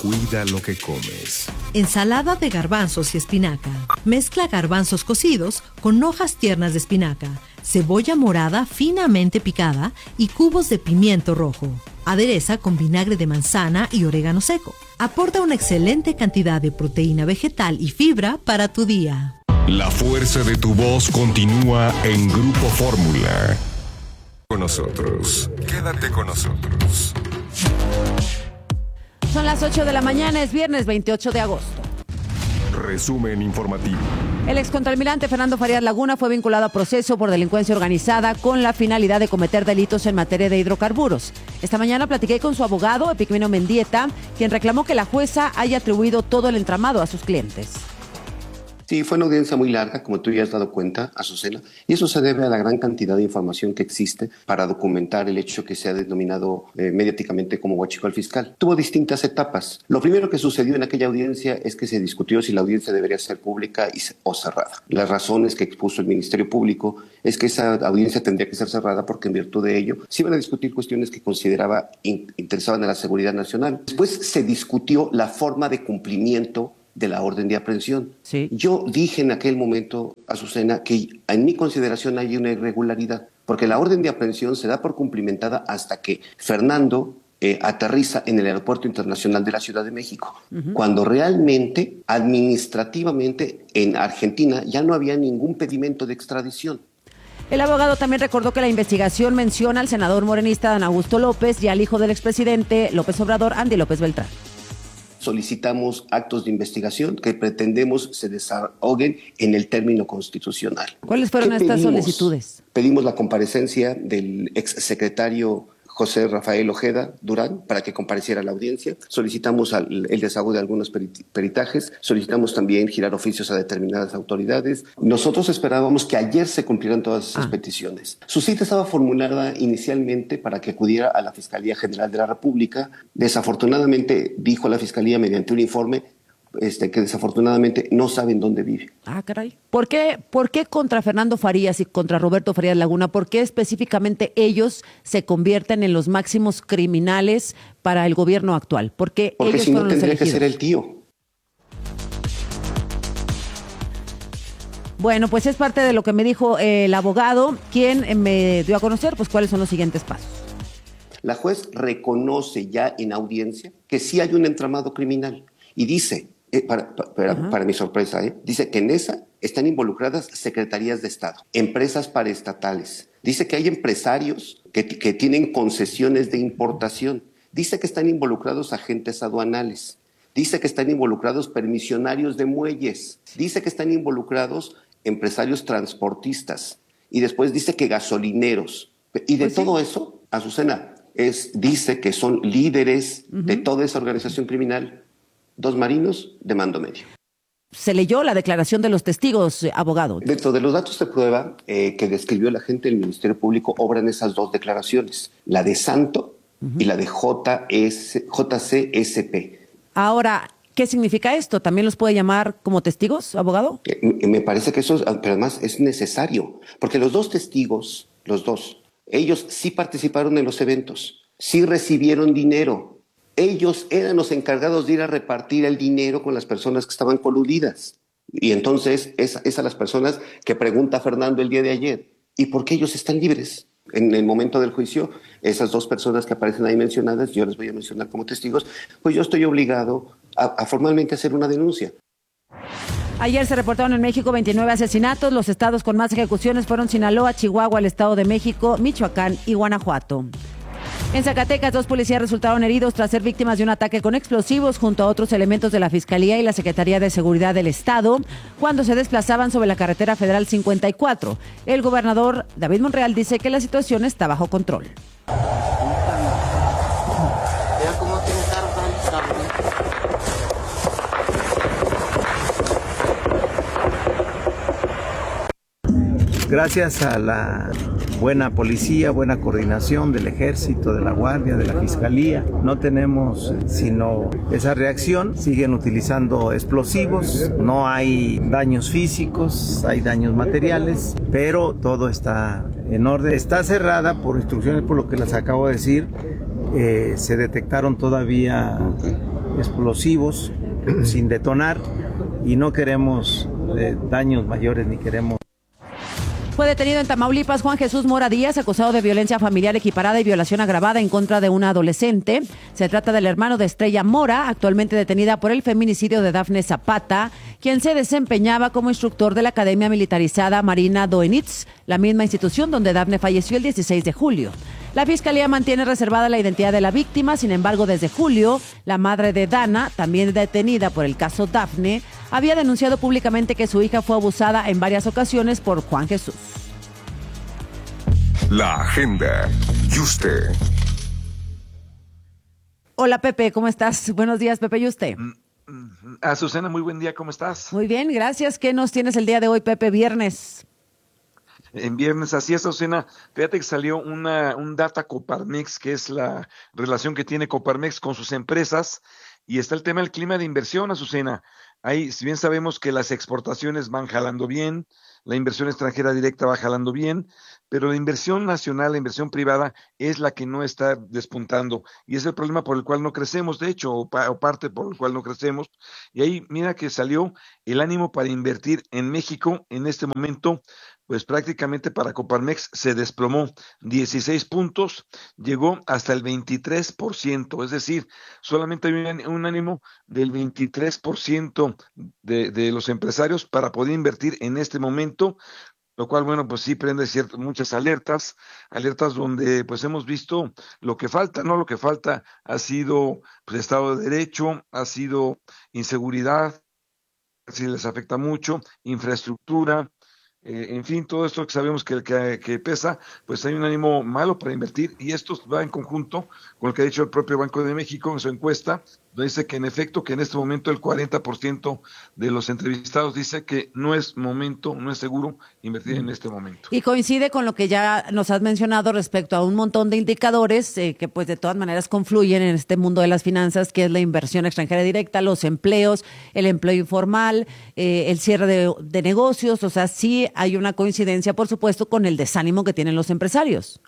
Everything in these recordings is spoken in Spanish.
Cuida lo que comes. Ensalada de garbanzos y espinaca. Mezcla garbanzos cocidos con hojas tiernas de espinaca, cebolla morada finamente picada y cubos de pimiento rojo. Adereza con vinagre de manzana y orégano seco. Aporta una excelente cantidad de proteína vegetal y fibra para tu día. La fuerza de tu voz continúa en Grupo Fórmula. Con nosotros. Quédate con nosotros. Son las 8 de la mañana, es viernes 28 de agosto. Resumen informativo. El excontralmirante Fernando Farías Laguna fue vinculado a proceso por delincuencia organizada con la finalidad de cometer delitos en materia de hidrocarburos. Esta mañana platiqué con su abogado, Epigmenio Mendieta, quien reclamó que la jueza haya atribuido todo el entramado a sus clientes. Sí, fue una audiencia muy larga, como tú ya has dado cuenta, Azucena, y eso se debe a la gran cantidad de información que existe para documentar el hecho que se ha denominado mediáticamente como huachicoleo al fiscal. Tuvo distintas etapas. Lo primero que sucedió en aquella audiencia es que se discutió si la audiencia debería ser pública o cerrada. Las razones que expuso el Ministerio Público es que esa audiencia tendría que ser cerrada porque en virtud de ello se iban a discutir cuestiones que consideraba interesaban a la seguridad nacional. Después se discutió la forma de cumplimiento de la orden de aprehensión. Sí. Yo dije en aquel momento, Azucena, que en mi consideración hay una irregularidad, porque la orden de aprehensión se da por cumplimentada hasta que Fernando aterriza en el Aeropuerto Internacional de la Ciudad de México, cuando realmente, administrativamente, en Argentina ya no había ningún pedimento de extradición. El abogado también recordó que la investigación menciona al senador morenista Dan Augusto López y al hijo del expresidente López Obrador, Andy López Beltrán. Solicitamos actos de investigación que pretendemos se desahoguen en el término constitucional. ¿Cuáles fueron estas solicitudes? Pedimos la comparecencia del exsecretario José Rafael Ojeda Durán para que compareciera a la audiencia. Solicitamos el desahogo de algunos peritajes. Solicitamos también girar oficios a determinadas autoridades. Nosotros esperábamos que ayer se cumplieran todas esas peticiones. Su cita estaba formulada inicialmente para que acudiera a la Fiscalía General de la República. Desafortunadamente, dijo la Fiscalía mediante un informe que desafortunadamente no saben dónde vive. Ah, caray. ¿Por qué contra Fernando Farías y contra Roberto Farías Laguna? ¿Por qué específicamente ellos se convierten en los máximos criminales para el gobierno actual? Porque ellos si no fueron los tendría que elegidos. ser el tío. Bueno, pues es parte de lo que me dijo el abogado, quien me dio a conocer pues cuáles son los siguientes pasos. La juez reconoce ya en audiencia que sí hay un entramado criminal y dice, para mi sorpresa, dice que en esa están involucradas secretarías de Estado, empresas paraestatales. Dice que hay empresarios que tienen concesiones de importación. Dice que están involucrados agentes aduanales. Dice que están involucrados permisionarios de muelles. Dice que están involucrados empresarios transportistas. Y después dice que gasolineros. Y de todo eso, Azucena, dice que son líderes de toda esa organización criminal. 2 marinos de mando medio. Se leyó la declaración de los testigos, abogado. Dentro de los datos de prueba que describió la gente del Ministerio Público, obran esas 2 declaraciones, la de Santo y la de JCSP. Ahora, ¿qué significa esto? ¿También los puede llamar como testigos, abogado? Me parece que eso, pero además es necesario, porque los 2 testigos, ellos sí participaron en los eventos, sí recibieron dinero. Ellos eran los encargados de ir a repartir el dinero con las personas que estaban coludidas. Y entonces es a las personas que pregunta Fernando el día de ayer. ¿Y por qué ellos están libres? En el momento del juicio, esas 2 personas que aparecen ahí mencionadas, yo les voy a mencionar como testigos, pues yo estoy obligado a formalmente hacer una denuncia. Ayer se reportaron en México 29 asesinatos. Los estados con más ejecuciones fueron Sinaloa, Chihuahua, el Estado de México, Michoacán y Guanajuato. En Zacatecas, 2 policías resultaron heridos tras ser víctimas de un ataque con explosivos junto a otros elementos de la Fiscalía y la Secretaría de Seguridad del Estado cuando se desplazaban sobre la carretera federal 54. El gobernador David Monreal dice que la situación está bajo control. Gracias a la buena policía, buena coordinación del Ejército, de la Guardia, de la Fiscalía, no tenemos sino esa reacción. Siguen utilizando explosivos, no hay daños físicos, hay daños materiales, pero todo está en orden. Está cerrada por instrucciones, por lo que les acabo de decir. Se detectaron todavía explosivos sin detonar y no queremos daños mayores ni queremos. Fue detenido en Tamaulipas Juan Jesús Mora Díaz, acusado de violencia familiar equiparada y violación agravada en contra de una adolescente. Se trata del hermano de Estrella Mora, actualmente detenida por el feminicidio de Dafne Zapata, quien se desempeñaba como instructor de la Academia Militarizada Marina Doenitz, la misma institución donde Dafne falleció el 16 de julio. La Fiscalía mantiene reservada la identidad de la víctima, sin embargo, desde julio, la madre de Dana, también detenida por el caso Dafne, había denunciado públicamente que su hija fue abusada en varias ocasiones por Juan Jesús. La agenda. Yuste. Hola Pepe, ¿cómo estás? Buenos días, Pepe Yuste. Azucena, muy buen día, ¿cómo estás? Muy bien, gracias. ¿Qué nos tienes el día de hoy, Pepe? Viernes. En viernes, así es, Azucena. Fíjate que salió un data Coparmex, que es la relación que tiene Coparmex con sus empresas, y está el tema del clima de inversión, Azucena. Ahí, si bien sabemos que las exportaciones van jalando bien, la inversión extranjera directa va jalando bien, pero la inversión nacional, la inversión privada, es la que no está despuntando, y es el problema por el cual no crecemos, de hecho, o parte por el cual no crecemos. Y ahí, mira que salió el ánimo para invertir en México en este momento, pues prácticamente para Coparmex se desplomó 16 puntos, llegó hasta el 23%, es decir, solamente hay un ánimo del 23% de los empresarios para poder invertir en este momento, lo cual, bueno, pues sí prende muchas alertas donde pues hemos visto lo que falta, ¿no? Lo que falta ha sido pues Estado de Derecho, ha sido inseguridad, si les afecta mucho, infraestructura, en fin, todo esto que sabemos que pesa, pues hay un ánimo malo para invertir, y esto va en conjunto con lo que ha dicho el propio Banco de México en su encuesta, donde dice que en efecto, que en este momento el 40% de los entrevistados dice que no es momento, no es seguro invertir en este momento. Y coincide con lo que ya nos has mencionado respecto a un montón de indicadores que pues de todas maneras confluyen en este mundo de las finanzas, que es la inversión extranjera directa, los empleos, el empleo informal, el cierre de negocios. O sea, sí hay una coincidencia, por supuesto, con el desánimo que tienen los empresarios.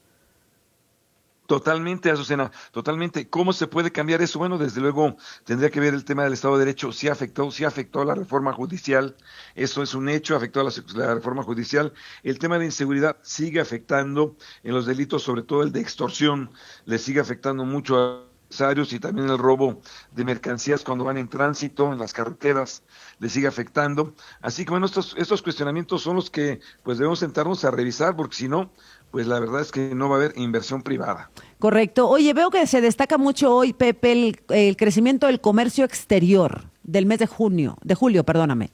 Totalmente, Azucena, totalmente. ¿Cómo se puede cambiar eso? Bueno, desde luego tendría que ver el tema del Estado de Derecho. Sí afectó a la reforma judicial, eso es un hecho, afectó a la reforma judicial. El tema de inseguridad sigue afectando en los delitos, sobre todo el de extorsión, le sigue afectando mucho a empresarios, y también el robo de mercancías cuando van en tránsito en las carreteras le sigue afectando. Así que bueno, estos cuestionamientos son los que pues debemos sentarnos a revisar, porque si no, pues la verdad es que no va a haber inversión privada. Correcto. Oye, veo que se destaca mucho hoy, Pepe, el crecimiento del comercio exterior del mes de julio, perdóname.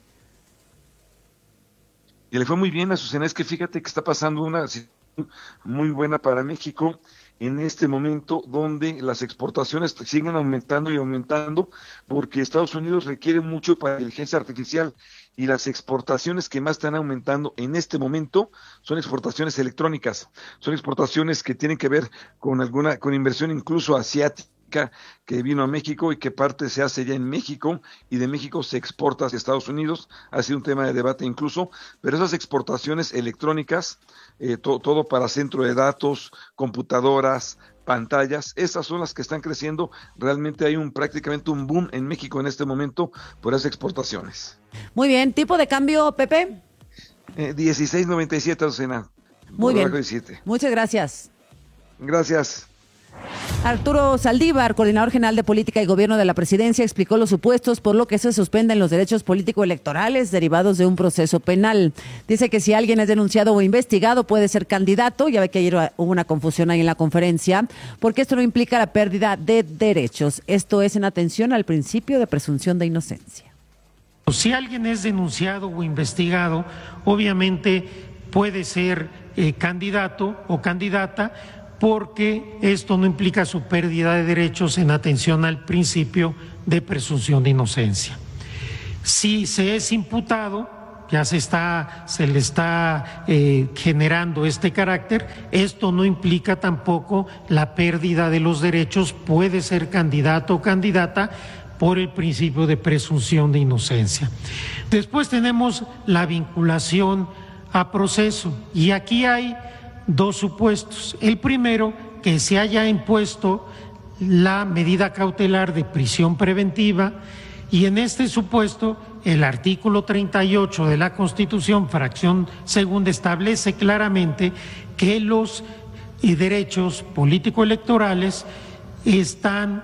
Y le fue muy bien a Azucena, es que fíjate que está pasando una situación muy buena para México en este momento, donde las exportaciones siguen aumentando y aumentando, porque Estados Unidos requiere mucho para la inteligencia artificial, y las exportaciones que más están aumentando en este momento son exportaciones electrónicas, son exportaciones que tienen que ver con inversión incluso asiática, que vino a México y que parte se hace ya en México, y de México se exporta hacia Estados Unidos. Ha sido un tema de debate incluso, pero esas exportaciones electrónicas, todo para centro de datos, computadoras, pantallas, esas son las que están creciendo. Realmente hay prácticamente un boom en México en este momento por esas exportaciones. Muy bien, ¿tipo de cambio, Pepe? 16.97, Azucena. Muy bien, 17. Muchas gracias. Gracias. Arturo Saldívar, coordinador general de política y gobierno de la presidencia, explicó los supuestos por lo que se suspenden los derechos político-electorales derivados de un proceso penal. Dice que si alguien es denunciado o investigado puede ser candidato. Ya ve que ayer hubo una confusión ahí en la conferencia, porque esto no implica la pérdida de derechos. Esto es en atención al principio de presunción de inocencia. Si alguien es denunciado o investigado, obviamente puede ser candidato o candidata, porque esto no implica su pérdida de derechos en atención al principio de presunción de inocencia. Si se es imputado, ya se le está generando este carácter, esto no implica tampoco la pérdida de los derechos, puede ser candidato o candidata por el principio de presunción de inocencia. Después tenemos la vinculación a proceso, y aquí hay dos supuestos. El primero, que se haya impuesto la medida cautelar de prisión preventiva, y en este supuesto el artículo 38 de la Constitución, fracción segunda, establece claramente que los derechos político-electorales están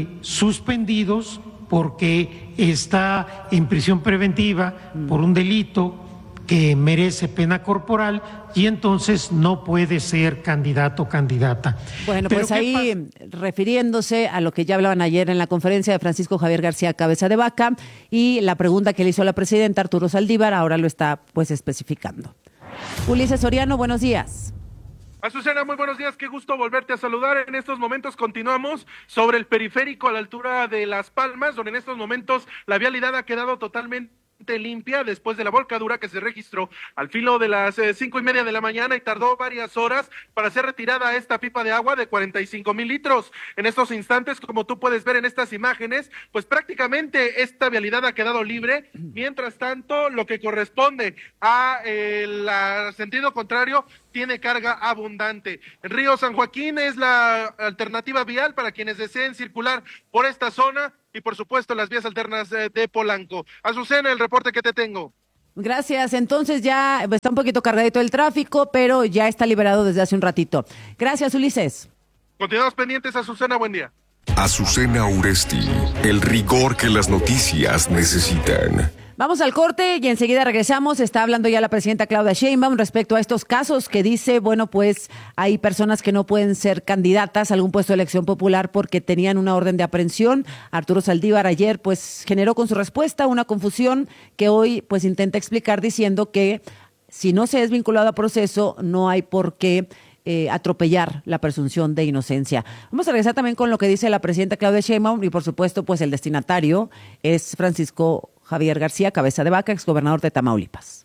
suspendidos porque está en prisión preventiva por un delito que merece pena corporal y entonces no puede ser candidato o candidata. Bueno, pues ahí refiriéndose a lo que ya hablaban ayer en la conferencia de Francisco Javier García Cabeza de Vaca, y la pregunta que le hizo la presidenta Arturo Saldívar, ahora lo está pues especificando. Ulises Soriano, buenos días. Azucena, muy buenos días, qué gusto volverte a saludar. En estos momentos continuamos sobre el periférico a la altura de Las Palmas, donde en estos momentos la vialidad ha quedado totalmente limpia después de la volcadura que se registró al filo de las 5:30 de la mañana y tardó varias horas para ser retirada esta pipa de agua de 45,000 litros. En estos instantes, como tú puedes ver en estas imágenes, pues prácticamente esta vialidad ha quedado libre. Mientras tanto, lo que corresponde a sentido contrario tiene carga abundante. El río San Joaquín es la alternativa vial para quienes deseen circular por esta zona y por supuesto las vías alternas de Polanco. Azucena, el reporte que te tengo. Gracias, entonces ya está un poquito cargadito el tráfico, pero ya está liberado desde hace un ratito. Gracias, Ulises. Continuamos pendientes, Azucena, buen día. Azucena Uresti, el rigor que las noticias necesitan. Vamos al corte y enseguida regresamos. Está hablando ya la presidenta Claudia Sheinbaum respecto a estos casos que dice, bueno, pues hay personas que no pueden ser candidatas a algún puesto de elección popular porque tenían una orden de aprehensión. Arturo Saldívar ayer pues generó con su respuesta una confusión que hoy pues intenta explicar diciendo que si no se es vinculado a proceso no hay por qué atropellar la presunción de inocencia. Vamos a regresar también con lo que dice la presidenta Claudia Sheinbaum y por supuesto pues el destinatario es Francisco Javier García Cabeza de Vaca, exgobernador de Tamaulipas.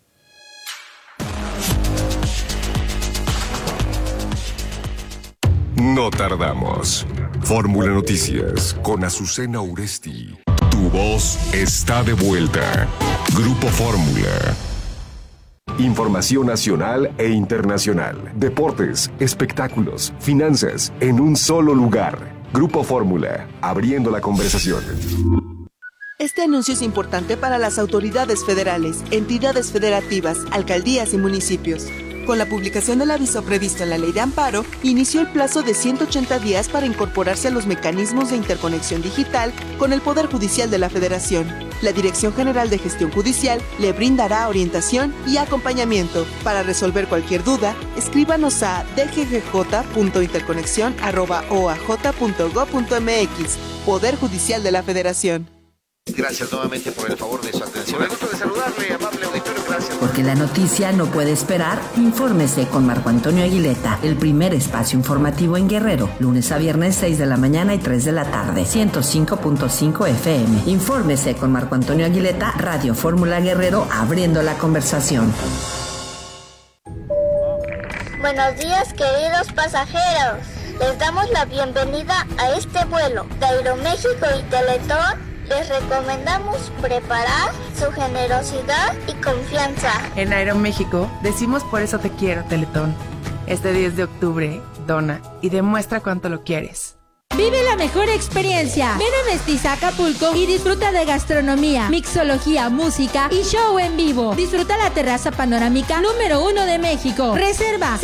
No tardamos. Fórmula Noticias con Azucena Uresti. Tu voz está de vuelta. Grupo Fórmula. Información nacional e internacional. Deportes, espectáculos, finanzas, en un solo lugar. Grupo Fórmula, abriendo la conversación. Este anuncio es importante para las autoridades federales, entidades federativas, alcaldías y municipios. Con la publicación del aviso previsto en la Ley de Amparo, inició el plazo de 180 días para incorporarse a los mecanismos de interconexión digital con el Poder Judicial de la Federación. La Dirección General de Gestión Judicial le brindará orientación y acompañamiento. Para resolver cualquier duda, escríbanos a dggj.interconexión@oaj.gov.mx. Poder Judicial de la Federación. Gracias nuevamente por el favor de su atención. Me gusta de saludarle, amable auditorio, gracias. Porque la noticia no puede esperar, infórmese con Marco Antonio Aguileta, el primer espacio informativo en Guerrero, lunes a viernes 6 de la mañana y 3 de la tarde, 105.5 FM. Infórmese con Marco Antonio Aguileta, Radio Fórmula Guerrero, abriendo la conversación. Buenos días, queridos pasajeros. Les damos la bienvenida a este vuelo de Aeroméxico y Teletón. Les recomendamos preparar su generosidad y confianza. En Aeroméxico decimos por eso te quiero, Teletón. Este 10 de octubre, dona y demuestra cuánto lo quieres. Vive la mejor experiencia. Ven a Mestiza Acapulco y disfruta de gastronomía, mixología, música y show en vivo. Disfruta la terraza panorámica número 1 de México. Reserva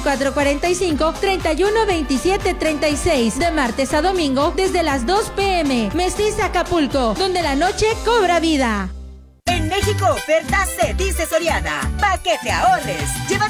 7445-312736 de martes a domingo desde las 2 p.m. Mestiza Acapulco, donde la noche cobra vida. En México, oferta se dice Soriana. Pa' que te ahorres. Lleva